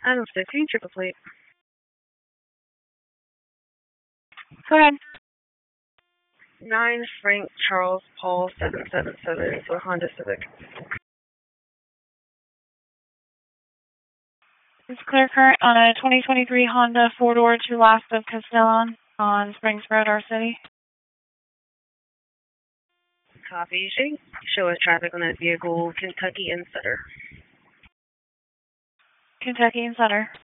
Item 16, triple plate. Go ahead. 9 Frank Charles Paul 777, so Honda Civic. It's clear current on a 2023 Honda 4-door 2-last of Castellon on Springs Road, our city. Copy. Show us traffic on that vehicle, Kentucky and Sutter. Kentucky and Sutter.